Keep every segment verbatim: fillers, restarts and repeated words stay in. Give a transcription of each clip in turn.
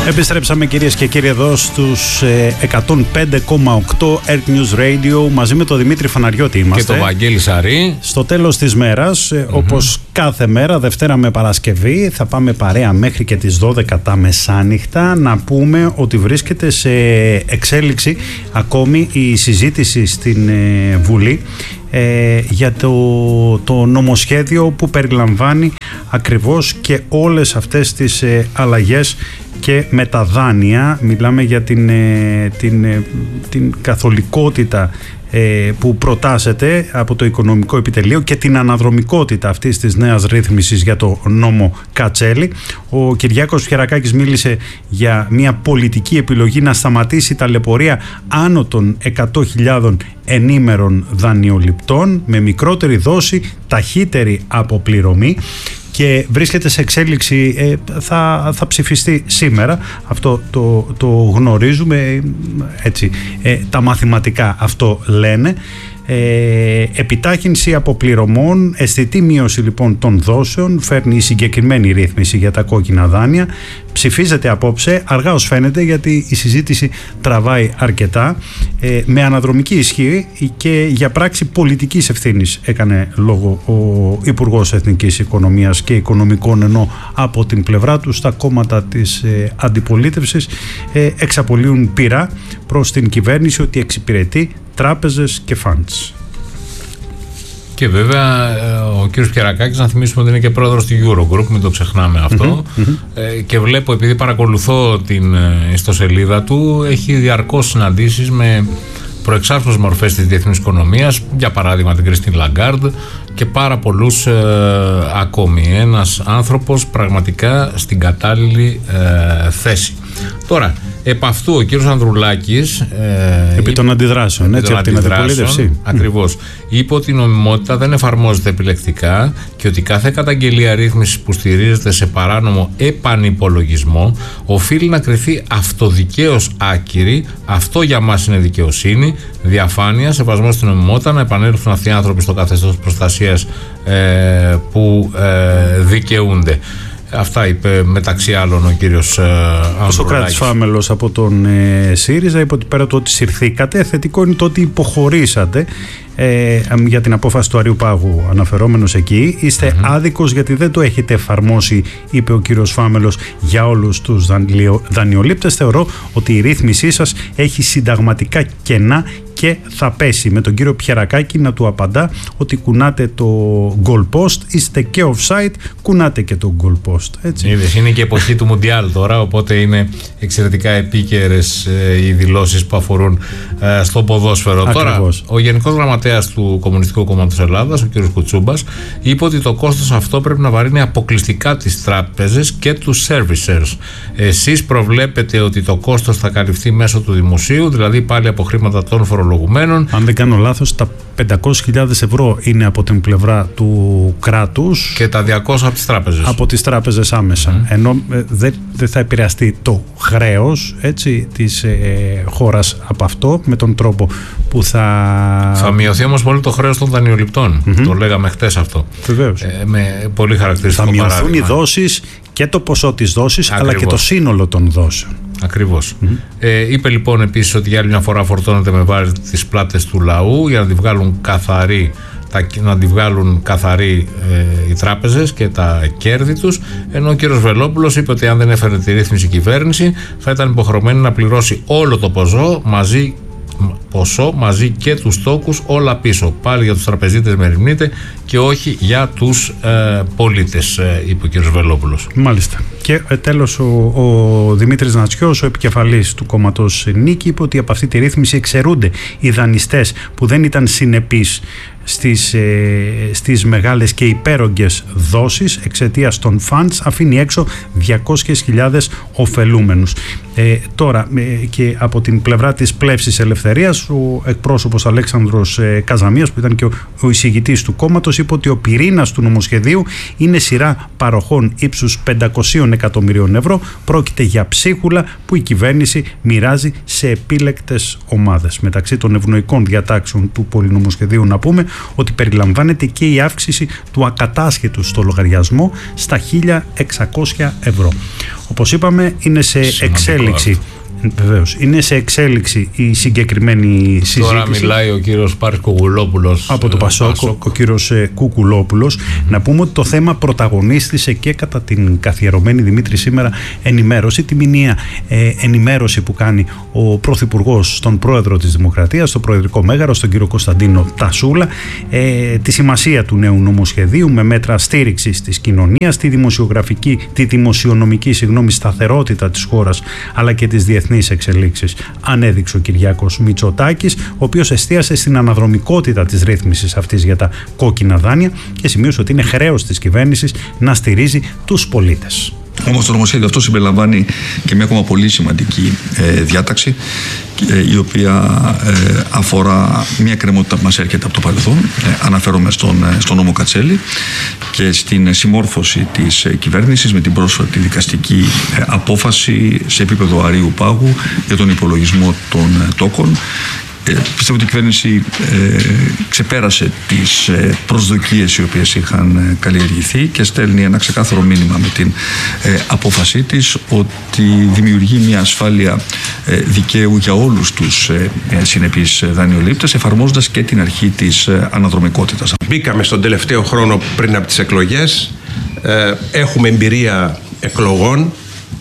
Επιστρέψαμε κυρίες και κύριοι εδώ στους εκατόν πέντε κόμμα οκτώ Earth News Radio μαζί με τον Δημήτρη Φαναριώτη είμαστε. Και τον Βαγγέλη Σαρή. Στο τέλος της μέρας, mm-hmm. όπως κάθε μέρα, Δευτέρα με Παρασκευή, θα πάμε παρέα μέχρι και τις δώδεκα τα μεσάνυχτα να πούμε ότι βρίσκεται σε εξέλιξη ακόμη η συζήτηση στην ε, Βουλή ε, για το, το νομοσχέδιο που περιλαμβάνει ακριβώς και όλες αυτές τις ε, αλλαγές και με τα δάνεια. Μιλάμε για την, την, την καθολικότητα που προτάσεται από το Οικονομικό Επιτελείο και την αναδρομικότητα αυτής της νέας ρύθμισης για το νόμο Κατσέλη. Ο Κυριάκος Πιερακάκης μίλησε για μια πολιτική επιλογή να σταματήσει τα ταλαιπωρία άνω των εκατό χιλιάδων ενήμερων δανειοληπτών με μικρότερη δόση, ταχύτερη αποπληρωμή. Και βρίσκεται σε εξέλιξη, ε, θα, θα ψηφιστεί σήμερα, αυτό το, το γνωρίζουμε, έτσι, ε, τα μαθηματικά αυτό λένε. Ε, επιτάχυνση αποπληρωμών, αισθητή μείωση λοιπόν των δόσεων, φέρνει η συγκεκριμένη ρύθμιση για τα κόκκινα δάνεια. Ψηφίζεται απόψε, αργά ως φαίνεται, γιατί η συζήτηση τραβάει αρκετά, ε, με αναδρομική ισχύ και για πράξη πολιτικής ευθύνης έκανε λόγο ο Υπουργός Εθνικής Οικονομίας και Οικονομικών, ενώ από την πλευρά του στα κόμματα της ε, αντιπολίτευσης ε, εξαπολύουν πειρά προς την κυβέρνηση ότι εξυπηρετεί τράπεζες και funds. Και βέβαια ο κύριος Πιερακάκης, να θυμίσουμε ότι είναι και πρόεδρος του Eurogroup, μην το ξεχνάμε αυτό. Mm-hmm, mm-hmm. Ε, και βλέπω, επειδή παρακολουθώ την ιστοσελίδα του, έχει διαρκώς συναντήσεις με προεξάρχουσες μορφές της διεθνούς οικονομίας, για παράδειγμα την Κριστίν Λαγκάρντ και πάρα πολλούς ε, ακόμη. Ένας άνθρωπος πραγματικά στην κατάλληλη ε, θέση. Τώρα, επ' αυτού ο κύριος Ανδρουλάκης ε, επί των αντιδράσεων, έτσι, από την αντιπολίτευση. Ακριβώς. Είπε ότι η νομιμότητα δεν εφαρμόζεται επιλεκτικά και ότι κάθε καταγγελία ρύθμισης που στηρίζεται σε παράνομο επανυπολογισμό οφείλει να κριθεί αυτοδικαίως άκυρη. Αυτό για μας είναι δικαιοσύνη, διαφάνεια, σεβασμό στην νομιμότητα, να επανέλθουν αυτοί οι άνθρωποι στο καθεστώς προστασίας ε, που ε, δικαιούνται. Αυτά είπε μεταξύ άλλων ο κύριος ε, Ανδρουλάκης. Ο Σωκράτης Φάμελος από τον ε, ΣΥΡΙΖΑ είπε ότι πέρα το ότι συρθήκατε, θετικό είναι το ότι υποχωρήσατε ε, για την απόφαση του Αριουπάγου, αναφερόμενος εκεί. Είστε mm-hmm. άδικος γιατί δεν το έχετε εφαρμόσει, είπε ο κύριος Φάμελος, για όλους τους δανειολήπτες. Θεωρώ ότι η ρύθμισή σας έχει συνταγματικά κενά και θα πέσει. Με τον κύριο Πιερακάκη να του απαντά ότι κουνάτε το goal post, είστε και offside, κουνάτε και το goal post. Έτσι. Είδες, είναι και εποχή του Μουντιάλ τώρα, οπότε είναι εξαιρετικά επίκαιρες ε, οι δηλώσεις που αφορούν ε, στο ποδόσφαιρο. Ακριβώς. Τώρα, ο Γενικός Γραμματέας του Κομμουνιστικού Κόμματος Ελλάδας, ο κύριος Κουτσούμπας, είπε ότι το κόστος αυτό πρέπει να βαρύνει αποκλειστικά τις τράπεζες και τους servicers. Εσείς προβλέπετε ότι το κόστος θα καλυφθεί μέσω του δημοσίου, δηλαδή πάλι από χρήματα των φορολογουμένων. Αν δεν κάνω λάθος, τα πεντακόσιες χιλιάδες ευρώ είναι από την πλευρά του κράτους και τα διακόσια από τις τράπεζες. Από τις τράπεζες άμεσα. Mm. Ενώ ε, δεν δε θα επηρεαστεί το χρέος, έτσι, της ε, χώρας από αυτό, με τον τρόπο που θα... Θα μειωθεί όμως πολύ το χρέος των δανειοληπτών. Mm-hmm. Το λέγαμε χτες αυτό. Βεβαίως. Ε, με πολύ χαρακτηριστικό θα μειωθούν παράδειγμα. Οι δόσεις και το ποσό της δόσης, ακριβώς, αλλά και το σύνολο των δόσεων. Ακριβώς. Mm-hmm. Ε, είπε λοιπόν επίσης ότι για άλλη μια φορά φορτώνεται με βάρη τις πλάτες του λαού για να τη βγάλουν καθαρή, τα, να τη βγάλουν καθαρή ε, οι τράπεζες και τα κέρδη τους, ενώ ο κύριος Βελόπουλος είπε ότι αν δεν έφερε τη ρύθμιση κυβέρνηση θα ήταν υποχρεωμένη να πληρώσει όλο το ποσό μαζί ποσό μαζί και τους τόκους όλα πίσω. Πάλι για τους τραπεζίτες μεριμνείται και όχι για τους ε, πολίτες, ε, είπε ο κ. Βελόπουλος. Μάλιστα. Και ε, τέλος ο, ο Δημήτρης Νατσιός, ο επικεφαλής του κόμματος Νίκη, είπε ότι από αυτή τη ρύθμιση εξαιρούνται οι δανειστές που δεν ήταν συνεπείς στις, ε, στις μεγάλες και υπέρογγες δόσεις εξαιτίας των funds, αφήνει έξω διακόσιες χιλιάδες ωφελούμενους. Ε, τώρα ε, και από την πλευρά της Πλεύσης Ελευθερίας, ο εκπρόσωπος Αλέξανδρος ε, Καζαμίας, που ήταν και ο, ο εισηγητής του κόμματος, είπε ότι ο πυρήνας του νομοσχεδίου είναι σειρά παροχών ύψους πεντακόσια εκατομμυρίων ευρώ. Πρόκειται για ψίχουλα που η κυβέρνηση μοιράζει σε επίλεκτες ομάδες. Μεταξύ των ευνοϊκών διατάξεων του πολυνομοσχεδίου να πούμε ότι περιλαμβάνεται και η αύξηση του ακατάσχετου στο λογαριασμό στα χίλια εξακόσια ευρώ. Όπως είπαμε, είναι σε Σημαντικό εξέλιξη. Αυτό. Βεβαίως. Είναι σε εξέλιξη η συγκεκριμένη συζήτηση. Τώρα μιλάει ο κύριος Πάρης Κουκουλόπουλος από το Πασόκ, ο, ο κύριος ε, Κουκουλόπουλος. Mm-hmm. Να πούμε ότι το θέμα πρωταγωνίστησε και κατά την καθιερωμένη, Δημήτρη, σήμερα ενημέρωση, τη μηνιαία ε, ενημέρωση που κάνει ο Πρωθυπουργός στον Πρόεδρο της Δημοκρατίας, στο Προεδρικό Μέγαρο, στον κύριο Κωνσταντίνο Τασούλα, ε, τη σημασία του νέου νομοσχεδίου με μέτρα στήριξης της κοινωνίας, τη δημοσιογραφική, τη δημοσιονομική συγγνώμη, σταθερότητα της χώρας, αλλά και τις διεθνείς εξελίξεις, ανέδειξε ο Κυριάκος Μητσοτάκης, ο οποίος εστίασε στην αναδρομικότητα της ρύθμισης αυτής για τα κόκκινα δάνεια και σημείωσε ότι είναι χρέος της κυβέρνησης να στηρίζει τους πολίτες. Όμως το νομοσχέδιο αυτό συμπεριλαμβάνει και μια ακόμα πολύ σημαντική ε, διάταξη, ε, η οποία ε, αφορά μια κρεμότητα που μας έρχεται από το παρελθόν. Ε, αναφέρομαι στον, στον νόμο Κατσέλη και στην συμμόρφωση της ε, κυβέρνησης με την πρόσφατη δικαστική ε, απόφαση σε επίπεδο αρείου πάγου για τον υπολογισμό των ε, τόκων. Ε, πιστεύω ότι η κυβέρνηση ε, ξεπέρασε τις ε, προσδοκίες οι οποίες είχαν ε, καλλιεργηθεί και στέλνει ένα ξεκάθαρο μήνυμα με την ε, απόφασή της ότι δημιουργεί μια ασφάλεια ε, δικαίου για όλους τους ε, ε, συνεπείς δανειολήπτες, εφαρμόζοντας και την αρχή της ε, αναδρομικότητας. Μπήκαμε στον τελευταίο χρόνο πριν από τις εκλογές, ε, έχουμε εμπειρία εκλογών,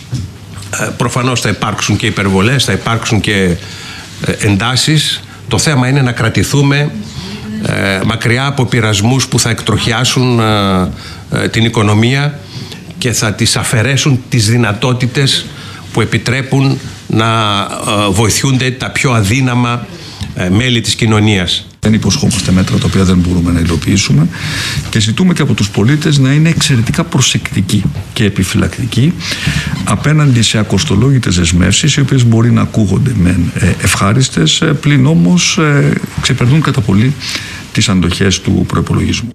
ε, προφανώς θα υπάρξουν και υπερβολές, θα υπάρξουν και εντάσεις. Το θέμα είναι να κρατηθούμε ε, μακριά από πειρασμούς που θα εκτροχιάσουν ε, ε, την οικονομία και θα τις αφαιρέσουν τις δυνατότητες που επιτρέπουν να ε, βοηθούνται τα πιο αδύναμα ε, μέλη της κοινωνίας. Δεν υποσχόμαστε μέτρα τα οποία δεν μπορούμε να υλοποιήσουμε και ζητούμε και από τους πολίτες να είναι εξαιρετικά προσεκτικοί και επιφυλακτικοί απέναντι σε ακοστολόγητες δεσμεύσεις, οι οποίες μπορεί να ακούγονται μεν ευχάριστες, πλην όμως ξεπερνούν κατά πολύ τις αντοχές του προϋπολογισμού.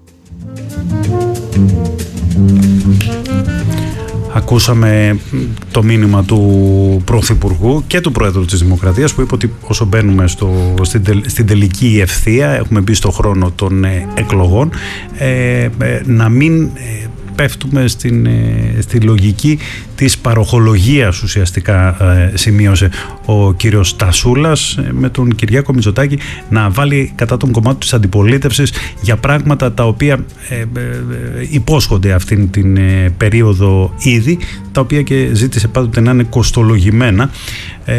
Ακούσαμε το μήνυμα του Πρωθυπουργού και του Πρόεδρου της Δημοκρατίας που είπε ότι όσο μπαίνουμε στο, στην, τελ, στην τελική ευθεία, έχουμε μπει στο χρόνο των ε, εκλογών, ε, ε, να μην ε, πέφτουμε στην, ε, στη λογική της παροχολογίας, ουσιαστικά ε, σημείωσε ο κύριος Τασούλας, ε, με τον Κυριάκο Μητσοτάκη να βάλει κατά τον κομμάτι της αντιπολίτευσης για πράγματα τα οποία ε, ε, υπόσχονται αυτήν την ε, περίοδο ήδη, τα οποία και ζήτησε πάντοτε να είναι κοστολογημένα. Ε,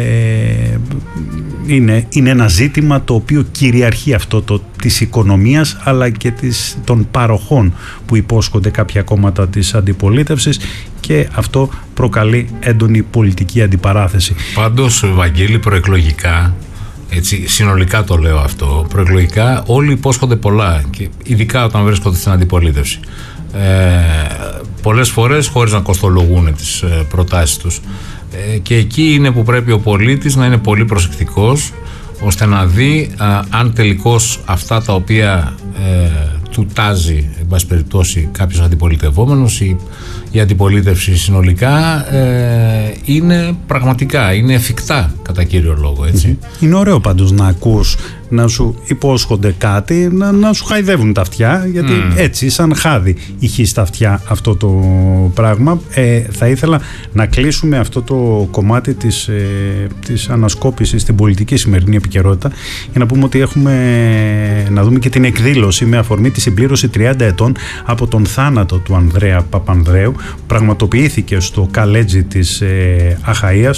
είναι, είναι ένα ζήτημα το οποίο κυριαρχεί, αυτό το της οικονομίας αλλά και της, των παροχών που υπόσχονται κάποια κόμματα της αντιπολίτευσης, και αυτό προκαλεί έντονη πολιτική αντιπαράθεση. Πάντως, Βαγγέλη, προεκλογικά, έτσι, συνολικά το λέω αυτό, προεκλογικά όλοι υπόσχονται πολλά, και ειδικά όταν βρίσκονται στην αντιπολίτευση. Ε, πολλές φορές χωρίς να κοστολογούν τις ε, προτάσεις τους. Ε, και εκεί είναι που πρέπει ο πολίτης να είναι πολύ προσεκτικός, ώστε να δει α, αν τελικώς αυτά τα οποία ε, του τάζει, εν πάση περιπτώσει, κάποιος αντιπολιτευόμενος ή η αντιπολίτευση συνολικά ε, είναι πραγματικά, είναι εφικτά κατά κύριο λόγο, έτσι. Είναι ωραίο πάντως να ακούς να σου υπόσχονται κάτι, να, να σου χαϊδεύουν τα αυτιά, γιατί mm. έτσι σαν χάδι ηχεί στα αυτιά αυτό το πράγμα. Ε, θα ήθελα να κλείσουμε αυτό το κομμάτι της, ε, της ανασκόπησης στην πολιτική σημερινή επικαιρότητα, για να πούμε ότι έχουμε να δούμε και την εκδήλωση με αφορμή τη συμπλήρωση τριάντα ετών από τον θάνατο του Ανδρέα Παπανδρέου. Πραγματοποιήθηκε στο Καλέτζι της ε, Αχαΐας.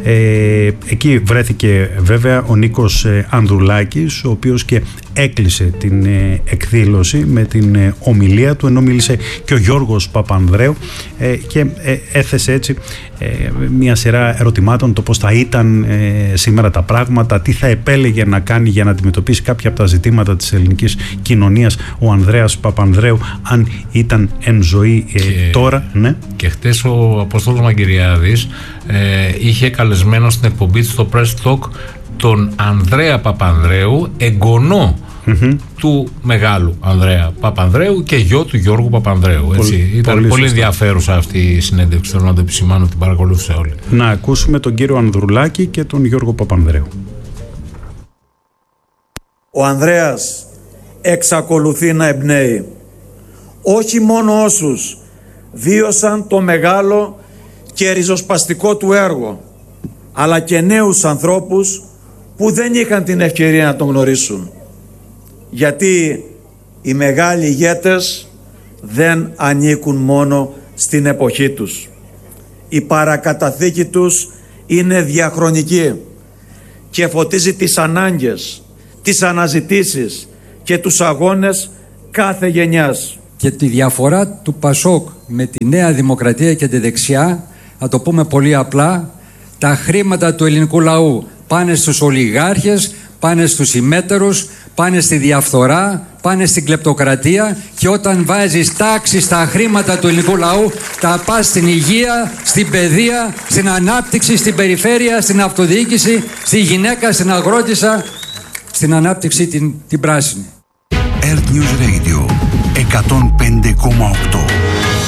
Ε, εκεί βρέθηκε βέβαια ο Νίκος ε, Ανδρουλάκης, ο οποίος και έκλεισε την ε, εκδήλωση με την ε, ομιλία του, ενώ μίλησε και ο Γιώργος Παπανδρέου ε, και ε, έθεσε έτσι ε, μια σειρά ερωτημάτων, το πώς θα ήταν ε, σήμερα τα πράγματα, τι θα επέλεγε να κάνει για να αντιμετωπίσει κάποια από τα ζητήματα της ελληνικής κοινωνίας ο Ανδρέας Παπανδρέου αν ήταν εν ζωή ε, και, τώρα. Ναι. Και χτες ο Αποστόλος Μαγκυριάδης ε, είχε καλεσμένο στην εκπομπή του στο Press Talk τον Ανδρέα Παπανδρέου, εγγονό mm-hmm. του μεγάλου Ανδρέα Παπανδρέου και γιο του Γιώργου Παπανδρέου. Έτσι. Πολύ, Ήταν πολύ, πολύ ενδιαφέρουσα αυτή η συνέντευξη, θέλω να το επισημάνω, την παρακολούθησα όλοι. Να ακούσουμε τον κύριο Ανδρουλάκη και τον Γιώργο Παπανδρέου. Ο Ανδρέας εξακολουθεί να εμπνέει όχι μόνο όσους βίωσαν το μεγάλο και ριζοσπαστικό του έργο, αλλά και νέους ανθρώπους που δεν είχαν την ευκαιρία να τον γνωρίσουν. Γιατί οι μεγάλοι ηγέτες δεν ανήκουν μόνο στην εποχή τους. Η παρακαταθήκη τους είναι διαχρονική και φωτίζει τις ανάγκες, τις αναζητήσεις και τους αγώνες κάθε γενιάς. Και τη διαφορά του Πασόκ με τη Νέα Δημοκρατία και τη δεξιά, να το πούμε πολύ απλά, τα χρήματα του ελληνικού λαού πάνε στους ολιγάρχες, πάνε στους ημέτερους, πάνε στη διαφθορά, πάνε στην κλεπτοκρατία, και όταν βάζεις τάξη στα χρήματα του ελληνικού λαού, τα πας στην υγεία, στην παιδεία, στην ανάπτυξη, στην περιφέρεια, στην αυτοδιοίκηση, στη γυναίκα, στην αγρότισσα, στην ανάπτυξη την, την πράσινη. Earth News Radio εκατόν πέντε κόμμα οκτώ.